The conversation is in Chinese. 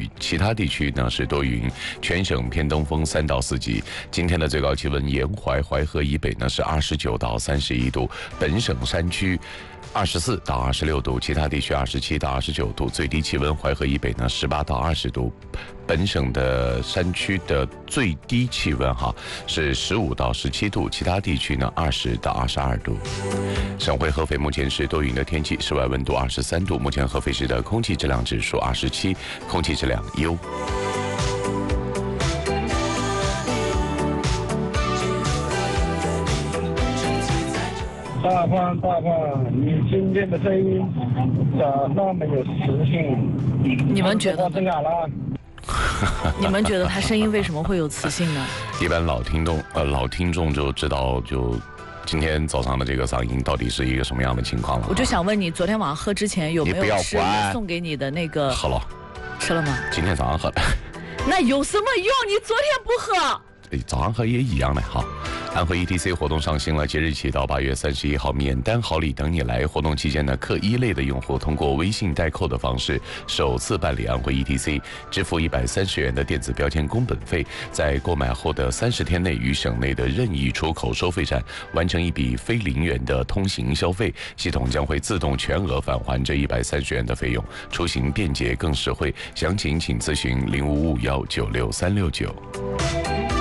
其他地区呢是多云，全省偏东风3到4级。今天的最高气温，沿淮淮河以北呢是29到31度，本省山区24到26度，其他地区27到29度，最低气温淮河以北呢18到20度。本省的山区的最低气温是15到17度，其他地区呢20到22度。省会合肥目前是多云的天气，室外温度23度，目前合肥市的空气质量指数27，空气质量优。 大胖，你今天的声音咋那么有磁性？ 你们觉得呢？你们觉得他声音为什么会有磁性呢？ 一般老听众就知道，就今天早上的这个嗓音到底是一个什么样的情况了。 我就想问你，昨天晚上喝之前有没有吃送给你的那个？ 喝了。 吃了吗？ 今天早上喝的。 那有什么用？你昨天不喝？ 早上喝也一样的。好，安徽 ETC 活动上新了，即日起到8月31号，免单好礼等你来。活动期间呢，客一类的用户通过微信代扣的方式，首次办理安徽 ETC， 支付130元的电子标签工本费，在购买后的30天内，于省内的任意出口收费站完成一笔非0元的通行消费，系统将会自动全额返还这130元的费用，出行便捷更实惠。详情请咨询0551963669。